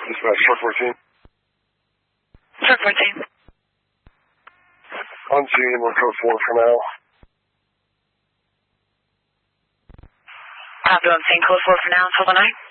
Dispatch, truck 14. Truck 14. On scene, we're code 4 for now. Copy on scene, code 4 for now until the night.